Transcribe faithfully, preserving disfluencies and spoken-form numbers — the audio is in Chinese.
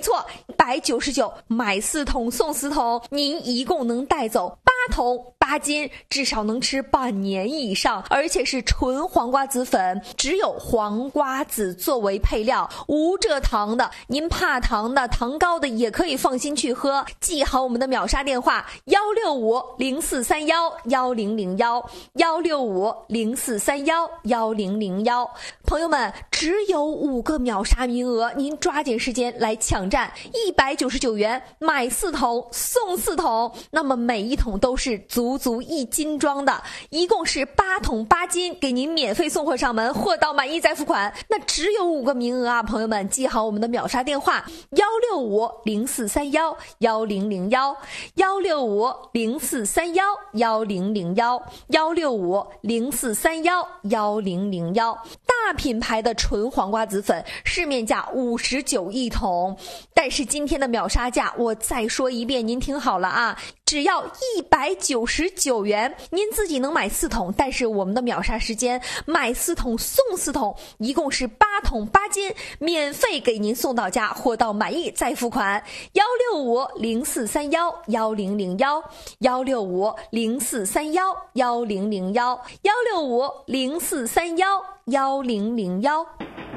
没错，一百九十九买四桶送四桶，您一共能带走八桶八斤，至少能吃半年以上，而且是纯黄瓜籽粉，只有黄瓜籽作为配料，无蔗糖的，您怕糖的糖高的也可以放心去喝。记好我们的秒杀电话幺六五零四三幺幺零零幺幺六五零四三幺幺零零幺。朋友们，只有五个秒杀名额，您抓紧时间来抢占，一百九十九元买四桶送四桶，那么每一桶都是足足一斤装的，一共是八桶八斤，给您免费送货上门，货到满意再付款。那只有五个名额啊，朋友们记好我们的秒杀电话幺六五零四三幺幺零零幺幺六五零四三幺幺零零幺幺六五零四三幺幺零零幺。大品牌的纯黄瓜籽粉市面价五十九一桶，但是今天的秒杀价我再说一遍，您听好了啊，只要一百九十九元，您自己能买四桶，但是我们的秒杀时间买四桶送四桶，一共是八桶八斤，免费给您送到家，货到满意再付款。幺六五零四三幺幺零零幺幺六五零四三幺幺零零幺幺六五零四三幺幺零零幺。